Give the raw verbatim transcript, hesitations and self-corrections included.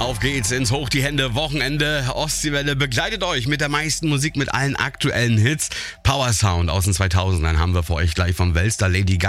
Auf geht's ins Hoch die Hände Wochenende. Ostseewelle begleitet euch mit der meisten Musik, mit allen aktuellen Hits. Power Sound aus den zweitausendern haben wir für euch gleich vom Weltstar Lady Gaga.